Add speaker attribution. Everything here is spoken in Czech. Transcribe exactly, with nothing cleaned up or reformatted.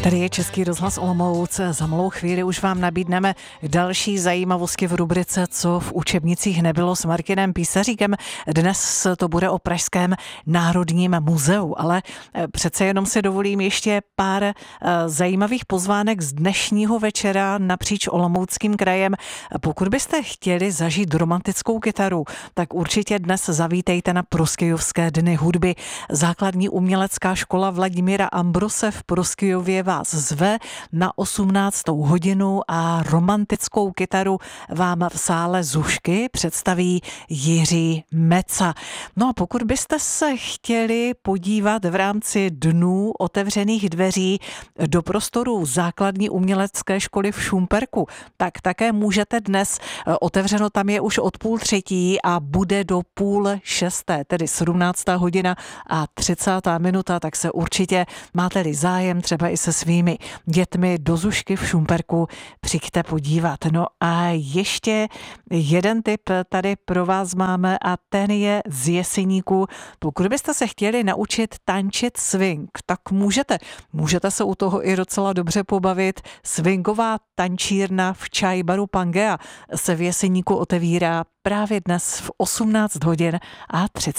Speaker 1: Tady je Český rozhlas Olomouc. Za malou chvíli už vám nabídneme další zajímavosti v rubrice Co v učebnicích nebylo s Martinem Písaříkem. Dnes to bude o Pražském národním muzeu, ale přece jenom si dovolím ještě pár zajímavých pozvánek z dnešního večera napříč Olomouckým krajem. Pokud byste chtěli zažít romantickou kytaru, tak určitě dnes zavítejte na Proskyjovské dny hudby. Základní umělecká škola Vladimíra Ambrose v Proskyjově vás zve na osmnáctou hodinu a romantickou kytaru vám v sále Zušky představí Jiří Meca. No a pokud byste se chtěli podívat v rámci dnů otevřených dveří do prostoru základní umělecké školy v Šumperku, tak také můžete dnes. Otevřeno tam je už od půl třetí a bude do půl šesté, tedy sedmnáctá hodina a třicátá minuta, tak se určitě, máte-li zájem třeba i se svými dětmi do Zušky v Šumperku, přijďte podívat. No a ještě jeden tip tady pro vás máme a ten je z Jeseníku. Pokud byste se chtěli naučit tančit swing, tak můžete. Můžete se u toho i docela dobře pobavit. Swingová tančírna v Čaj baru Pangea se v Jeseníku otevírá právě dnes v osmnáct hodin a třicet